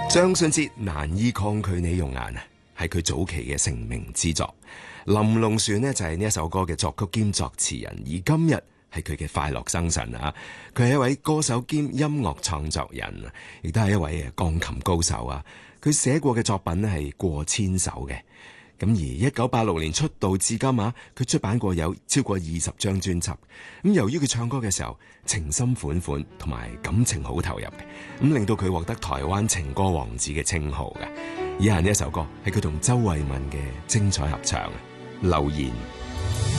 張信哲難以抗拒你容顏啊，係佢早期嘅成名之作。林龍船呢就係呢一首歌嘅作曲兼作詞人，而今日係佢嘅快樂生辰啊！佢係一位歌手兼音樂創作人，亦都係一位鋼琴高手啊！佢寫過嘅作品呢係過千首嘅。咁而1986年出道至今啊，佢出版過有超過20張專輯。咁由於佢唱歌嘅時候情深款款，同埋感情好投入嘅，咁令到佢獲得台灣情歌王子嘅稱號嘅。以下呢一首歌係佢同周慧敏嘅精彩合唱，留言。